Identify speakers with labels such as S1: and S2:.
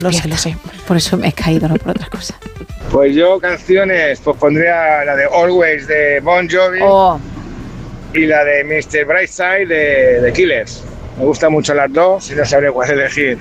S1: Lo sé. Por eso me he caído, no por otra cosa.
S2: Pues yo canciones, pues pondría la de Always de Bon Jovi y la de Mr. Brightside de Killers. Me gustan mucho las dos y no sabré cuál elegir.